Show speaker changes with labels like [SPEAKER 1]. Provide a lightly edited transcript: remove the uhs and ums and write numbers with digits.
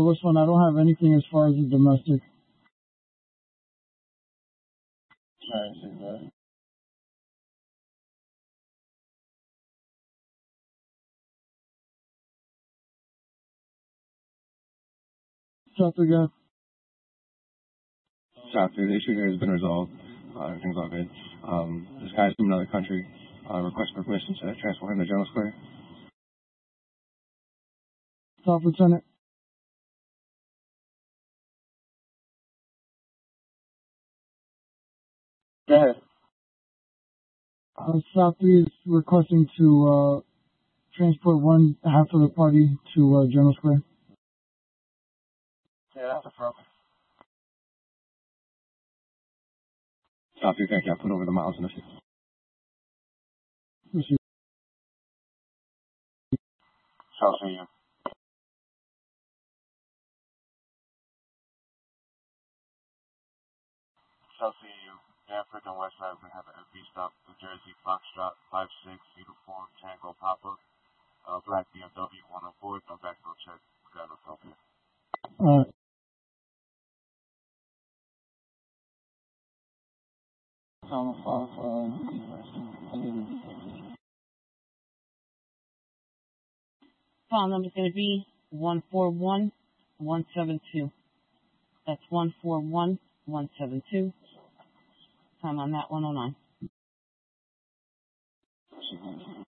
[SPEAKER 1] Southwest one. I don't have anything as far as the domestic.
[SPEAKER 2] Alright, see that.
[SPEAKER 1] South again.
[SPEAKER 2] South 3, the issue here has been resolved. Everything's all good. This guy's from another country. Request for permission to transport him to General Square.
[SPEAKER 1] South Lieutenant.
[SPEAKER 2] Go ahead.
[SPEAKER 1] South 3 is requesting to transport one half of the party to General Square.
[SPEAKER 2] Yeah, that's a problem. South 3, thank you. I put over the miles in the field. South 3, you. South CU, Danford and Westside, we have an FB stop, New Jersey, Foxtrot, 56, Uniform, Tango, Papa, Black BMW, 104, no background check, got no phone here.
[SPEAKER 3] File number is going to be 141172. That's 141172. Time on that 109.